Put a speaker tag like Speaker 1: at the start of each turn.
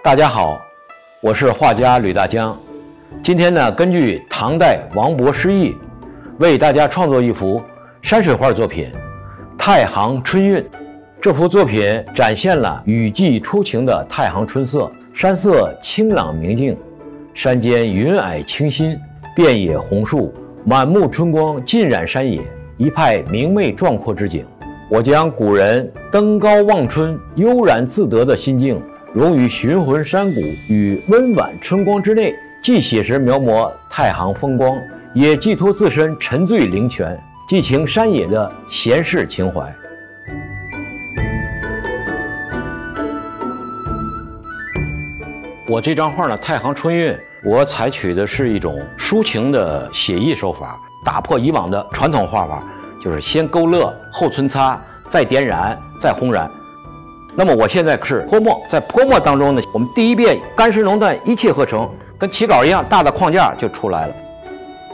Speaker 1: 大家好，我是画家吕大江。今天呢，根据唐代王勃诗意，为大家创作一幅山水画作品《太行春韵》。这幅作品展现了雨季初晴的太行春色，山色清朗明净，山间云霭清新，遍野红树，满目春光浸染山野，一派明媚壮阔之景。我将古人登高望春、悠然自得的心境融于寻魂山谷与温婉春光之内，既写实描摹太行风光，也寄托自身沉醉灵泉、寄情山野的闲适情怀。我这张画呢，《太行春韵》，我采取的是一种抒情的写意手法，打破以往的传统画法，就是先勾勒，后皴擦，再点染，再烘染。那么我现在是泼墨，在泼墨当中呢，我们第一遍干湿浓淡一气呵成，跟起稿一样，大的框架就出来了。